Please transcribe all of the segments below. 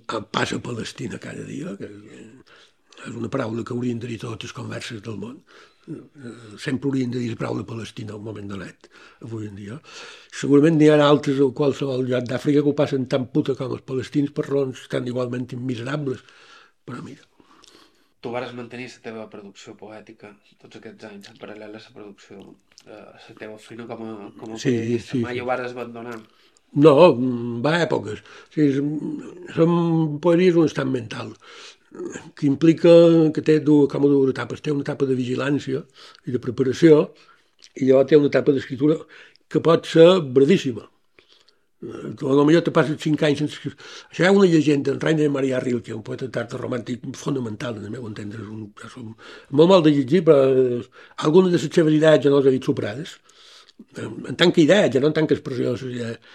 passa Palestina cada dia, que és una paraula que haurien de dir totes les converses del món. Sempre haurien de dir la paraula Palestina al moment donat, avui en dia. Segurament n'hi ha altres a qualsevol lloc d'Àfrica que ho passen tan puta com els palestins per raons tan igualment immiserables. Però mira. Tu vares mantenir la teva producció poètica tots aquests anys en paral·lel a la producció, la teva feina com a periodista. Sí. Mai ho vares abandonar? No, va a èpoques. O sigui, poesia és un estat mental que implica que té com a dues etapes. Té una etapa de vigilància i de preparació i llavors té una etapa d'escriptura que pot ser brevíssima. Potser te passes 5 anys sense escriure. Això hi ha una llegenda, en Rainer Maria Rilke, un poeta tard romàntic fonamental, en el meu entendre. Molt mal de llegir, però algunes de les seves idees ja no les he vist superades. En tant que idea, ja no en tant que expressió de les idees.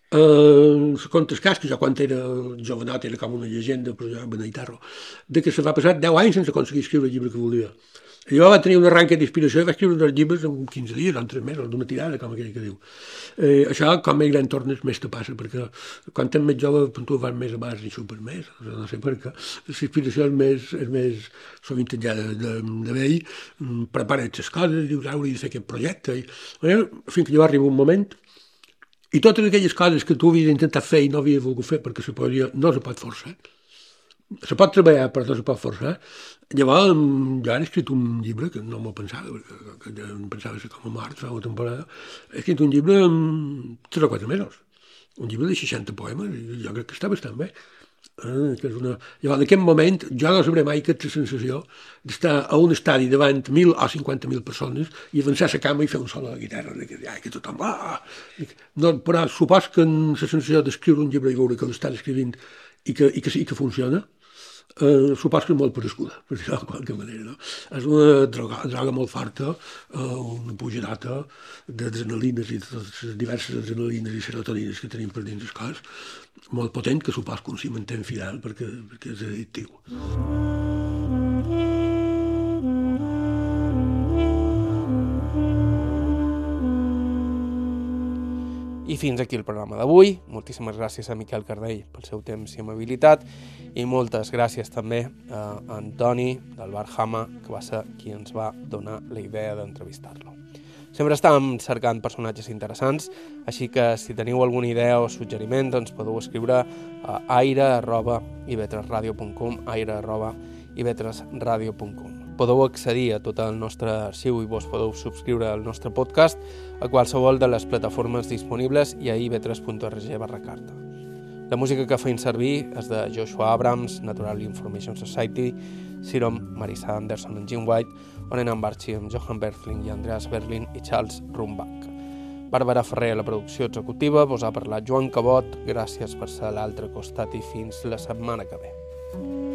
Contes cas, que jo quan era jovenot era com una llegenda, però jo beneïtarro, de que se va passar 10 anys sense aconseguir escriure el llibre que volia. I jo va tenir un arranque d'inspiració i vaig escriure 2 llibres en 15 dies o en 3 mesos, d'una tirada, com aquell que diu. Això, com més gran tornes, més te passa, perquè quan ets més jove tu vas més abans i super més, no sé per què. L'inspiració és més sovint ja de vell, prepares les coses, dius, hauria de fer aquest projecte, fins que jo arriba un moment. I totes aquelles coses que tu havies intentat fer i no havies volgut fer, perquè la poesia no se pot forçar. Se pot treballar, però no se pot forçar. Llavors, jo he escrit un llibre, que no m'ho pensava, perquè em pensava ser com a mort fa una temporada. He escrit un llibre en 3 o 4 mesos. Un llibre de 60 poemes, i jo crec que està bastant bé. Llavors, en aquest moment, jo no sabré mai aquesta sensació d'estar a un estadi davant 1.000 o 50.000 persones i avançar a la cama i fer un solo de guitarra, que tothom va. No, però supos que la sensació d'escriure un llibre i veure que l'estàs escrivint i que funciona, supos que és molt parescuda, per dir-ho de qualque manera. No? És una droga molt forta, una pujadota d'adrenalines i de totes les diverses adrenalines i serotonines que tenim per dins el cos, molt potent, que supos que un s'hi manté fidel perquè és addictiu. I fins aquí el programa d'avui. Moltíssimes gràcies a Miquel Cardell pel seu temps i amabilitat i moltes gràcies també a Antoni del Bar Hama, que va ser qui ens va donar la idea d'entrevistar-lo. Sempre estàvem cercant personatges interessants, així que si teniu alguna idea o suggeriment ens podeu escriure a aire@ivetresradio.com, aire@ivetresradio.com. Podeu accedir a tot el nostre arxiu i vos podeu subscriure al nostre podcast a qualsevol de les plataformes disponibles i a ivetres.org/carta. La música que feim servir és de Joshua Abrams, Natural Information Society, Sirom, Marisa Anderson i Jim White, Orenan Barchi amb Johan Berthling i Andreas Berlin i Charles Rumbach. Bàrbara Ferrer a la producció executiva, vos ha parlat Joan Cabot, gràcies per ser a l'altre costat i fins la setmana que ve.